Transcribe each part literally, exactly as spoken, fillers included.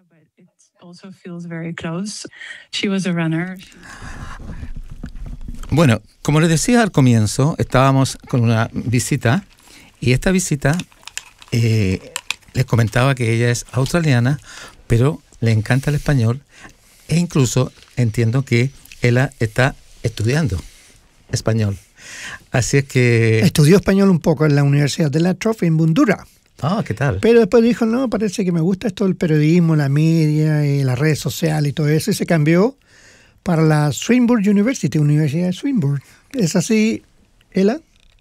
but it also feels very close. She was a runner. Bueno, como les decía al comienzo, estábamos con una visita y esta visita eh, les comentaba que ella es australiana, pero le encanta el español e incluso entiendo que ella está estudiando español. Así es que... Estudió español un poco en la Universidad de La Trobe en Bundura. Ah, ¿qué tal? Pero después dijo, no, parece que me gusta esto del periodismo, la media y las redes sociales y todo eso, y se cambió para la Swinburne University, Universidad de Swinburne. ¿Es así, Ela?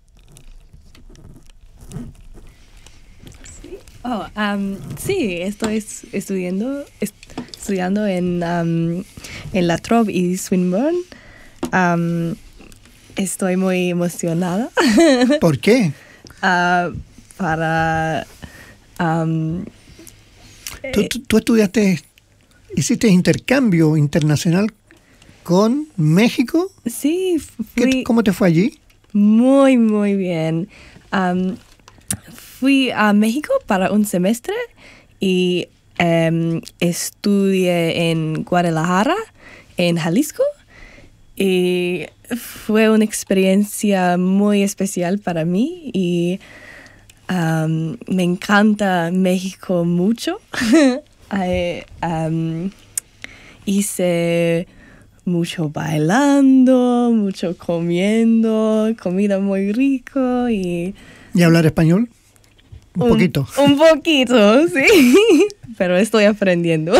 Oh, um, sí, estoy estudiando, est- estudiando en, um, en La Trobe y Swinburne. Um, estoy muy emocionada. ¿Por qué? Uh, para... Um, ¿Tú, tú, tú estudiaste, hiciste intercambio internacional con México? Sí, ¿Qué, fui ¿Cómo te fue allí? muy, muy bien. Um, fui a México para un semestre y um, estudié en Guadalajara, en Jalisco. Y fue una experiencia muy especial para mí y um, me encanta México mucho. I, um, hice mucho bailando, mucho comiendo, comida muy rico y... ¿Y hablar español? Un, un poquito. Un poquito, sí, pero estoy aprendiendo.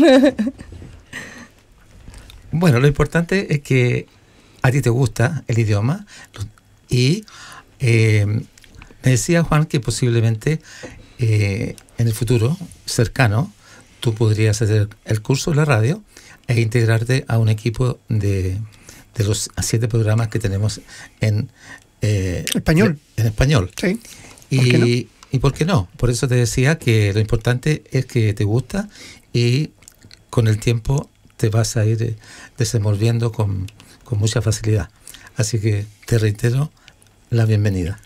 Bueno, lo importante es que a ti te gusta el idioma y eh, me decía Juan que posiblemente eh, en el futuro cercano tú podrías hacer el curso de la radio e integrarte a un equipo de, de los siete programas que tenemos en eh, español. En español. Sí. Y, ¿Por qué no? ¿Y por qué no? Por eso te decía que lo importante es que te gusta y con el tiempo te vas a ir desenvolviendo con, con mucha facilidad. Así que te reitero la bienvenida.